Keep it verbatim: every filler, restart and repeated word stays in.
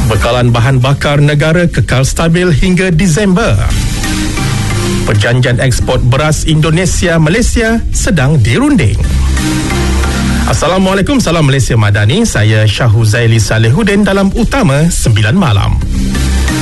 Bekalan bahan bakar negara kekal stabil hingga Disember. Perjanjian ekspor beras Indonesia-Malaysia sedang dirunding. Assalamualaikum, salam Malaysia Madani. Saya Syah Huzaili Salehuddin dalam Utama sembilan Malam.